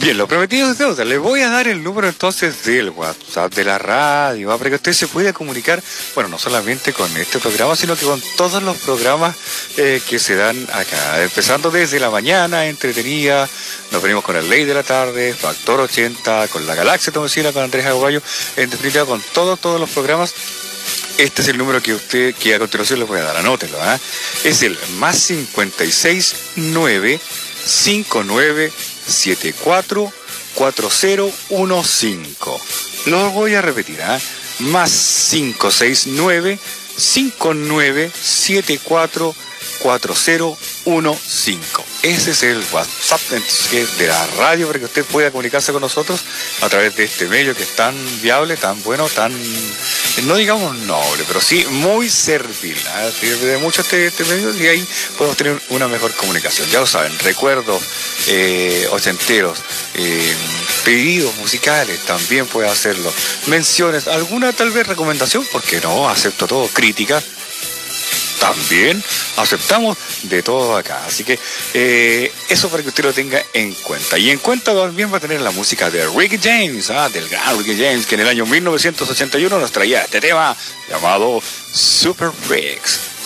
Bien, lo prometido es deuda. Le voy a dar el número entonces del WhatsApp de la radio, para que usted se pueda comunicar, bueno, no solamente con este programa, sino que con todos los programas que se dan acá. Empezando desde la mañana, entretenida, nos venimos con el Ley de la Tarde, Factor 80, con La Galaxia Tomecina, con Andrés Aguayo, en definitiva con todos los programas. Este es el número que a continuación les voy a dar, anótelo, ¿eh? Es el más 569 5974 4015. Lo voy a repetir, ¿eh? Más 569 5974 4015. Ese es el WhatsApp de la radio para que usted pueda comunicarse con nosotros a través de este medio que es tan viable, tan bueno, tan, no digamos noble, pero sí muy servil, ¿eh? Sirve de mucho este medio y ahí podemos tener una mejor comunicación. Ya lo saben, recuerdos ochenteros, pedidos musicales, también puede hacerlo. Menciones, alguna tal vez recomendación, porque no, acepto todo, críticas. También aceptamos de todo acá. Así que eso para que usted lo tenga en cuenta. Y en cuenta también va a tener la música de Ricky James, del gran Ricky James, que en el año 1981 nos traía este tema llamado Super Freaks.